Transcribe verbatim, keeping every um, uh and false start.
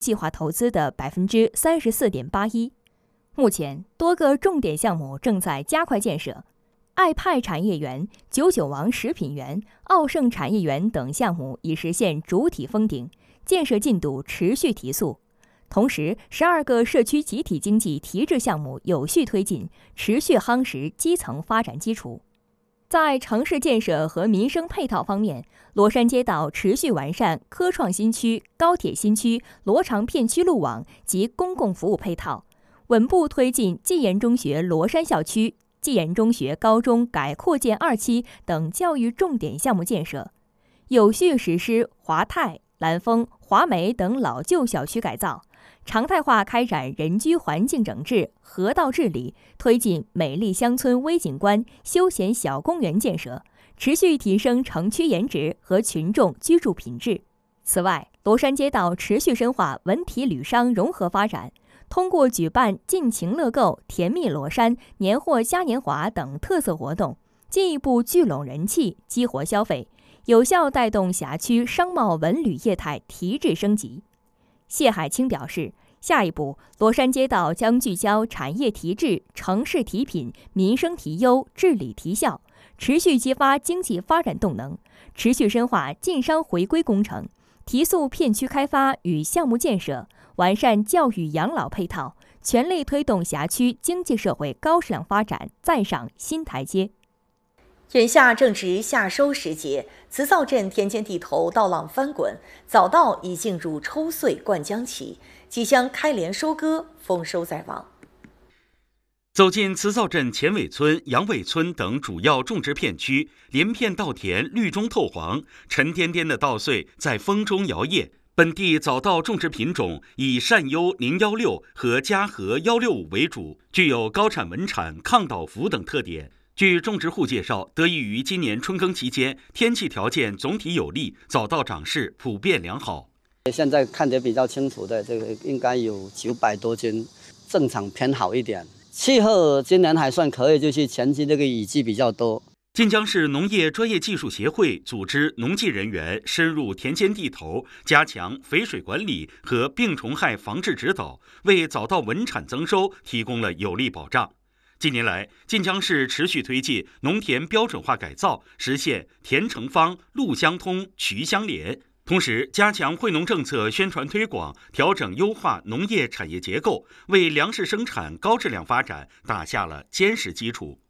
计划投资的百分之三十四点八一。目前，多个重点项目正在加快建设，爱派产业园、九九王食品园、奥盛产业园等项目已实现主体封顶，建设进度持续提速。同时，十二个社区集体经济提质项目有序推进，持续夯实基层发展基础。在城市建设和民生配套方面，罗山街道持续完善科创新区、高铁新区、罗长片区路网及公共服务配套，稳步推进纪研中学罗山校区、纪研中学高中改扩建二期等教育重点项目建设，有序实施华泰、蓝丰、华美等老旧小区改造，常态化开展人居环境整治、河道治理，推进美丽乡村微景观、休闲小公园建设，持续提升城区颜值和群众居住品质。此外，罗山街道持续深化文体旅商融合发展，通过举办尽情乐购、甜蜜罗山、年货嘉年华等特色活动，进一步聚拢人气，激活消费，有效带动辖区商贸文旅业态提质升级。谢海清表示，下一步，罗山街道将聚焦产业提质、城市提品、民生提优、治理提效，持续激发经济发展动能，持续深化晋商回归工程，提速片区开发与项目建设，完善教育养老配套，全力推动辖区经济社会高质量发展再上新台阶。 眼下正值夏收时节，慈灶镇田间地头稻浪翻滚，早稻已进入抽穗灌浆期，即将开镰收割，丰收在望。 走进慈灶镇前尾村、杨尾村等主要种植片区，连片稻田绿中透黄，沉甸甸的稻穗在风中摇曳。本地早稻种植品种以善优零幺六和嘉禾幺六五为主，具有高产稳产、抗倒伏等特点。据种植户介绍，得益于今年春耕期间天气条件总体有利，早稻长势普遍良好。 现在看得比较清楚的，这个应该有九百多斤，正常偏好一点。气候今年还算可以，就是前期这个雨季比较多。 晋江市农业专业技术协会组织农技人员深入田间地头，加强肥水管理和病虫害防治指导，为早稻稳产增收提供了有力保障。近年来，晋江市持续推进农田标准化改造，实现田成方、路相通、渠相连。同时，加强惠农政策宣传推广，调整优化农业产业结构，为粮食生产高质量发展打下了坚实基础。